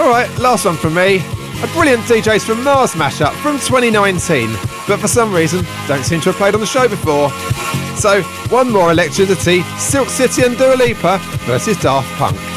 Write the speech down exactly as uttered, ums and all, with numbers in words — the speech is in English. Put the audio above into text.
Alright, last one from me. A brilliant D Js from Mars mashup from twenty nineteen, but for some reason don't seem to have played on the show before. So, one more electricity, Silk City and Dua Lipa versus Daft Punk.